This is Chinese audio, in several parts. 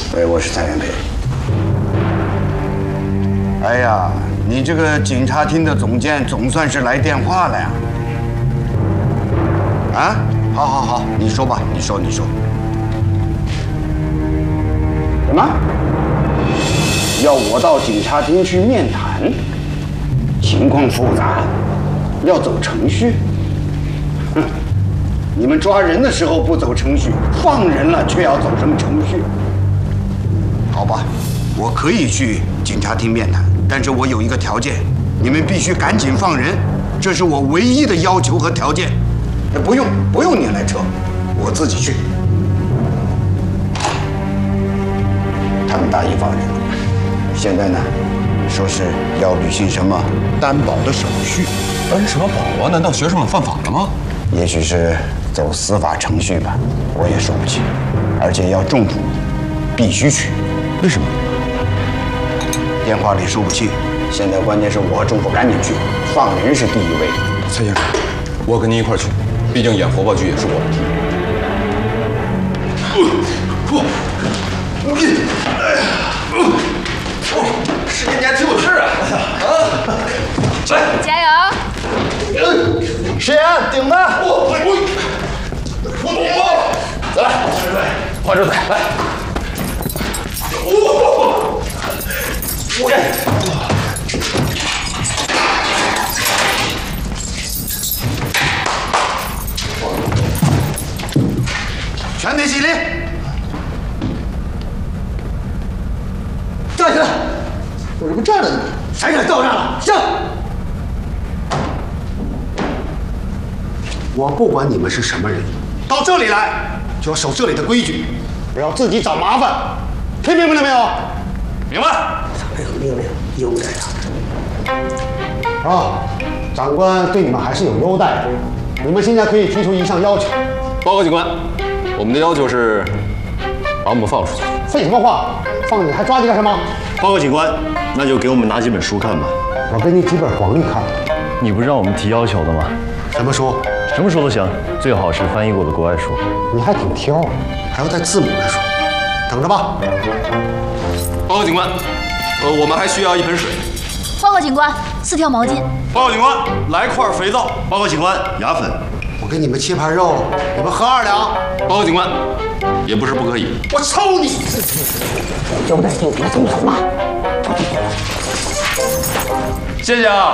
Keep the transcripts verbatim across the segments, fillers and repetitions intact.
喂，我是蔡元培。哎呀，你这个警察厅的总监总算是来电话了呀！啊，好好好，你说吧，你说你说。什么？要我到警察厅去面谈？情况复杂，要走程序。哼，你们抓人的时候不走程序，放人了却要走什么程序？好吧，我可以去警察厅面谈，但是我有一个条件，你们必须赶紧放人，这是我唯一的要求和条件。不用，不用你来撤，我自己去。他们答应放人了，现在呢，说是要履行什么担保的手续。 担什么保啊？难道学生们犯法了吗？ 也许是走司法程序吧，我也说不清。而且要重处，必须去。 为什么？ 电话里说不清，现在关键是我和政府赶紧去，放人是第一位。 蔡先生，我跟您一块儿去，毕竟演活报剧也是我的题。哎呀，师爷你还挺有事啊！啊，来， 加油！ 师爷顶着！ 我我我我，再来，换这腿来。我我全体起立， 站起来！我这不站着呢吗？谁敢到站了？上！我不管你们是什么人，到这里来就要守这里的规矩，不要自己找麻烦，听明白了没有？ 明白。 没有命令，优待他。啊，长官对你们还是有优待的。你们现在可以提出一项要求。 报告警官，我们的要求是把我们放出去。 废什么话？放你还抓你干什么？ 报告警官，那就给我们拿几本书看吧。 我给你几本黄历看。 你不是让我们提要求的吗？ 什么书？ 什么书都行，最好是翻译过的国外书。 你还挺挑，还要带字母的书。等着吧。 报告警官，呃，我们还需要一盆水。 报告警官，四条毛巾。 报告警官，来块肥皂。报告警官，牙粉。 我给你们切盘肉，你们合二两。 报告警官，也不是不可以。 我抽你！优待就别这么走了。 谢谢啊。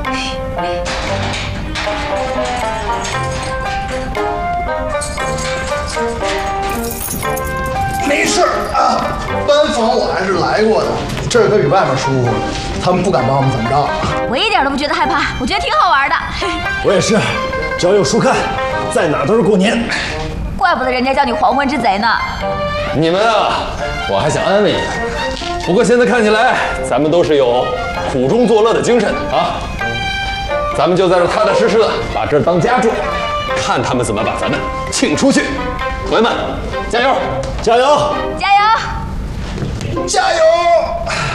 没事啊，班房我还是来过的，这儿可比外面舒服，他们不敢把我们怎么着。 我一点都不觉得害怕，我觉得挺好玩的。 我也是，只要有书看，在哪都是过年。 怪不得人家叫你黄昏之贼呢。 你们啊，我还想安慰你们，不过现在看起来，咱们都是有苦中作乐的精神啊。咱们就在这踏踏实实的把这儿当家住，看他们怎么把咱们请出去。同学们，加油！ 加油！ 加油！ 加油！